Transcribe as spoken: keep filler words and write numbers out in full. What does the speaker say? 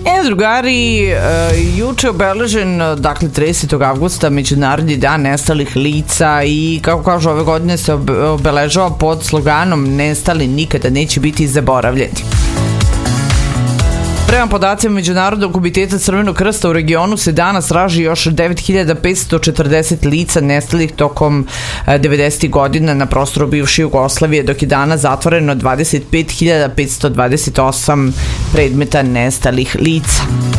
E, drugari, e, juče obeležen, dakle, tridesetog avgusta, Međunarodni dan nestalih lica i, kako kažu, ove godine se obeležava pod sloganom "Nestali nikada neće biti zaboravljeni". Prema podacima Međunarodnog komiteta Crvenog krsta u regionu se danas traži još devet hiljada petsto četrdeset lica nestalih tokom devedesetih godina na prostoru bivše Jugoslavije, dok je danas zatvoreno dvadeset pet hiljada petsto dvadeset osam predmeta nestalih lica.